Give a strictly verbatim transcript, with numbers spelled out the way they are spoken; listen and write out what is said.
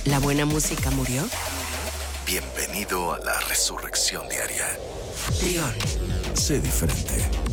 ¿La buena música murió? Bienvenido a la resurrección diaria. Trión. Sé diferente.